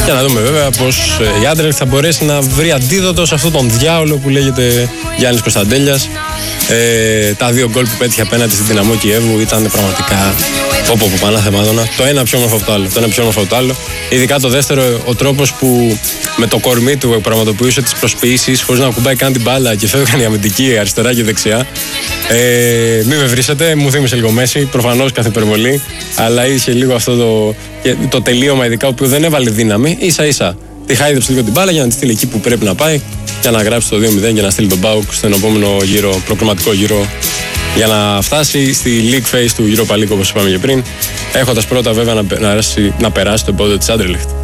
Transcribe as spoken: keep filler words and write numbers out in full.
Για να δούμε βέβαια πως η Anderlecht θα μπορέσει να βρει αντίδοτο σε αυτόν τον διάολο που λέγεται Γιάννης Κωνσταντέλιας. Ε, τα δύο γκολ που πέτυχε απέναντι στην Δυναμό Κιέβου ήταν πραγματικά όπω που πανά θεμάτωνα. Το ένα πιο όμορφο από το άλλο. Το ένα πιο όμορφο από το άλλο. Ειδικά το δεύτερο, ο τρόπος που με το κορμί του πραγματοποιούσε τις προσποιήσεις χωρίς να κουμπάει καν την μπάλα και φεύγαν οι αμυντικοί αριστερά και δεξιά. Ε, μην με βρίσετε, μου θύμισε λίγο Μέση. Προφανώς κάθε υπερβολή. Αλλά είχε λίγο αυτό το, το τελείωμα, ειδικά που δεν έβαλε δύναμη. Ίσα ίσα τη χάιδεψε λίγο την μπάλα για να τη στείλει εκεί που πρέπει να πάει. Για να γράψει το δύο μηδέν και να στείλει τον ΠΑΟΚ στον επόμενο γύρο, προκριματικό γύρο, για να φτάσει στη League Phase του Europa League όπως είπαμε και πριν, έχοντας πρώτα βέβαια να, να, να περάσει το επόμενο της Anderlecht.